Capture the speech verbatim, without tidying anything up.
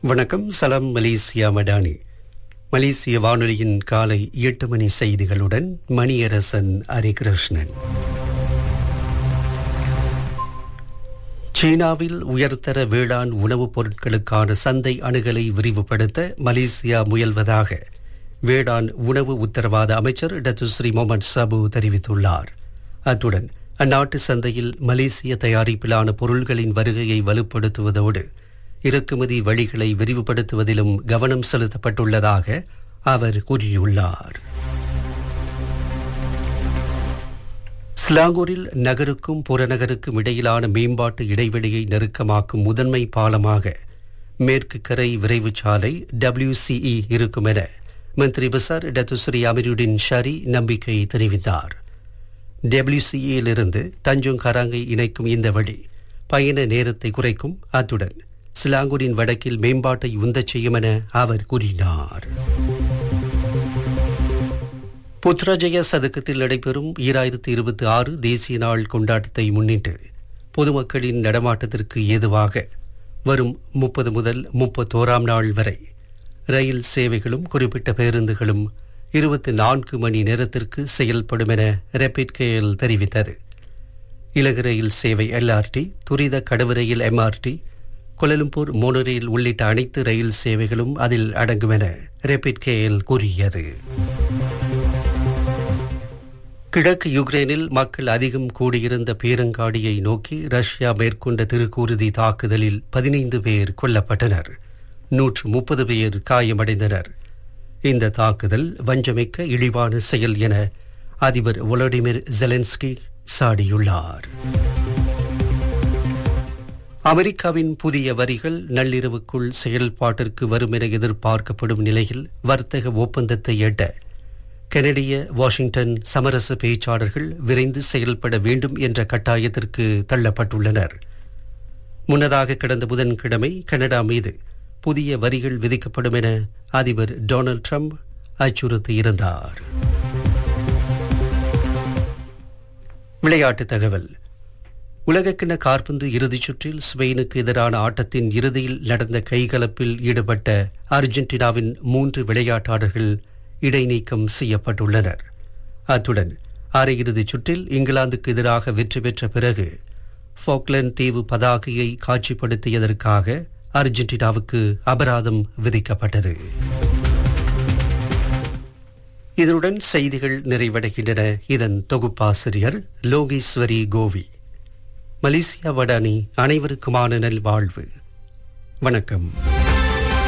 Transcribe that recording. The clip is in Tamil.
வணக்கம். சலாம் மலேசியா மடானி. மலேசிய வானொலியின் காலை எட்டு மணி செய்திகளுடன் மணியரசன் ஹரிகிருஷ்ணன். சீனாவில் உயர்தர வேளாண் உணவுப் பொருட்களுக்கான சந்தை அணுகலை விரிவுபடுத்த மலேசியா முயல்வதாக வேளாண் உணவு உத்தரவாத அமைச்சர் டத்து ஸ்ரீ முகமது சபு தெரிவித்துள்ளார். அத்துடன் அந்நாட்டு சந்தையில் மலேசிய தயாரிப்பிலான பொருள்களின் வருகையை வலுப்படுத்துவதோடு இறக்குமதி வழிகளை விரிவுபடுத்துவதிலும் கவனம் செலுத்தப்பட்டுள்ளதாக அவர் கூறியுள்ளார். ஸ்லாங்கூரில் நகருக்கும் புறநகருக்கும் இடையிலான மேம்பாட்டு இடைவெளியை நெருக்கமாக்கும் முதன்மை பாலமாக மேற்கு கரை விரைவு சாலை டபிள்யூசிஇ இருக்கும் என மந்திரி பசார் டத்து ஸ்ரீ அமீருடின் ஷரி நம்பிக்கை தெரிவித்தார். டபிள்யூசிஇயிலிருந்து தஞ்சோங் கராங்கை இணைக்கும் இந்த வழி பயண நேரத்தை குறைக்கும், அத்துடன் சிலாங்கூரின் வடக்கில் மேம்பாட்டை உந்தச் செய்யும் என அவர் கூறினார். புத்ராஜய சதுக்கத்தில் நடைபெறும் ஈராயிரத்தி இருபத்தி ஆறு தேசிய நாள் கொண்டாட்டத்தை முன்னிட்டு பொதுமக்களின் நடமாட்டத்திற்கு ஏதுவாக வரும் முப்பது முதல் முப்பத்தோராம் நாள் வரை ரயில் சேவைகளும் குறிப்பிட்ட பேருந்துகளும் இருபத்தி நான்கு மணி நேரத்திற்கு செயல்படும் என ரேபிட் கேஎல் தெரிவித்தது. இலகு ரயில் சேவை எல்ஆர்டி, துரித கடவு ரயில் எம்ஆர்டி, கோலாலம்பூர் மோனோரயில் உள்ளிட்ட அனைத்து ரயில் சேவைகளும் அதில் அடங்கும் என ரேபிட் கேஎல் கூறியது. கிழக்கு யுக்ரைனில் மக்கள் அதிகம் கூடியிருந்த பீரங்காடியை நோக்கி ரஷ்யா மேற்கொண்ட திருக்கூறுதி தாக்குதலில் பதினைந்து பேர் கொல்லப்பட்டனர், நூற்று முப்பது பேர் காயமடைந்தனர். இந்த தாக்குதல் வஞ்சமிக்க இழிவான செயல் என அதிபர் வோலோடிமிர் ஜெலன்ஸ்கி சாடியுள்ளார். அமெரிக்காவின் புதிய வரிகள் நள்ளிரவுக்குள் செயல்பாட்டிற்கு வரும் என எதிர்பார்க்கப்படும் நிலையில் வர்த்தக ஒப்பந்தத்தை எட்ட கனடிய வாஷிங்டன் சமரச பேச்சாளர்கள் விரைந்து செயல்பட வேண்டும் என்ற கட்டாயத்திற்கு தள்ளப்பட்டுள்ளனர். முன்னதாக கடந்த புதன்கிழமை கனடா மீது புதிய வரிகள் விதிக்கப்படும் என அதிபர் டொனால்ட் ட்ரம்ப் அச்சுறுத்தியிருந்தார். விளையாட்டுத் தகவல். உலகக்கிண காற்பந்து இறுதிச் சுற்றில் ஸ்பெயினுக்கு எதிரான ஆட்டத்தின் இறுதியில் நடந்த கைகலப்பில் ஈடுபட்ட அர்ஜென்டினாவின் மூன்று விளையாட்டாளர்கள் இடைநீக்கம் செய்யப்பட்டுள்ளனர். அத்துடன் அரையிறுதிச் சுற்றில் இங்கிலாந்துக்கு எதிராக வெற்றி பெற்ற பிறகு ஃபாக்லேண்ட் தீவு பதாகையை காட்சிப்படுத்தியதற்காக அர்ஜென்டினாவுக்கு அபராதம் விதிக்கப்பட்டது. இதனுடன் செய்திகள் நிறைவடைகின்றன. இதன் தொகுப்பாசிரியர் லோகேஸ்வரி கோவி. மலேசியா வடானி அனைவருக்குமான நல்வாழ்வு. வணக்கம்.